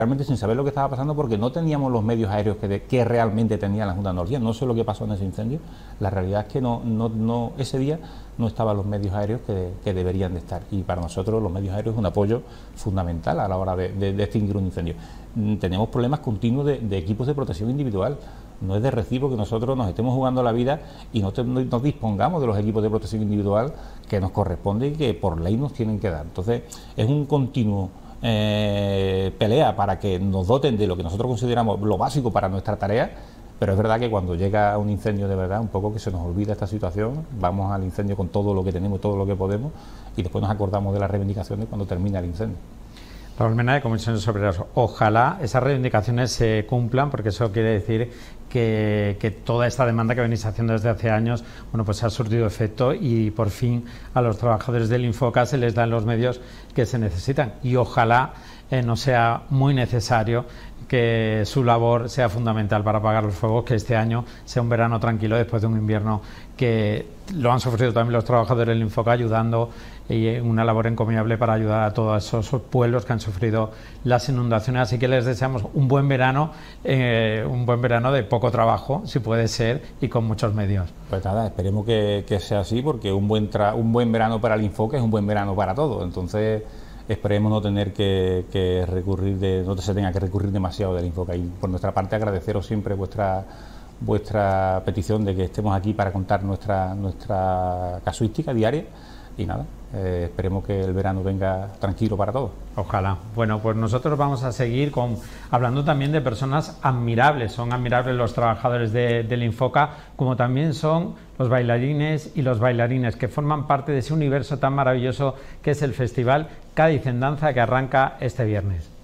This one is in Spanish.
realmente sin saber lo que estaba pasando, porque no teníamos los medios aéreos que realmente tenía la Junta de Andalucía. No sé lo que pasó en ese incendio. La realidad es que ese día no estaban los medios aéreos que deberían de estar. Y para nosotros los medios aéreos es un apoyo fundamental a la hora de extinguir un incendio. Tenemos problemas continuos de equipos de protección individual. No es de recibo que nosotros nos estemos jugando la vida y no dispongamos de los equipos de protección individual que nos corresponde y que por ley nos tienen que dar. Entonces es un continuo pelea para que nos doten de lo que nosotros consideramos lo básico para nuestra tarea, pero es verdad que cuando llega un incendio de verdad, un poco que se nos olvida esta situación, vamos al incendio con todo lo que tenemos, todo lo que podemos, y después nos acordamos de las reivindicaciones cuando termina el incendio. Raúl Mena, de Comisiones Obreras, ojalá esas reivindicaciones se cumplan, porque eso quiere decir que toda esta demanda que venís haciendo desde hace años, bueno, pues ha surtido efecto y por fin a los trabajadores del Infoca se les dan los medios que se necesitan, y ojalá no sea muy necesario que su labor sea fundamental para apagar los fuegos, que este año sea un verano tranquilo después de un invierno que lo han sufrido también los trabajadores del Infoca, ayudando, y una labor encomiable para ayudar a todos esos pueblos que han sufrido las inundaciones. Así que les deseamos un buen verano de poco trabajo, si puede ser, y con muchos medios. Pues nada, esperemos que sea así, porque un buen verano para el Infoca es un buen verano para todos. Entonces esperemos no tener que recurrir no se tenga que recurrir demasiado del Infoca. Y por nuestra parte agradeceros siempre vuestra petición de que estemos aquí para contar nuestra casuística diaria, y nada, esperemos que el verano venga tranquilo para todos. Ojalá. Bueno, pues nosotros vamos a seguir hablando también de personas admirables. Son admirables los trabajadores del Infoca, como también son los bailarines y los bailarines que forman parte de ese universo tan maravilloso que es el Festival Cádiz en Danza, que arranca este viernes.